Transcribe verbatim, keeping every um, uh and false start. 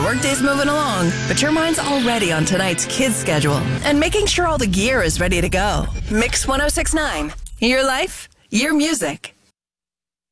workday's moving along, but your mind's already on tonight's kids' schedule and making sure all the gear is ready to go. Mix one oh six point nine. Your life, your music.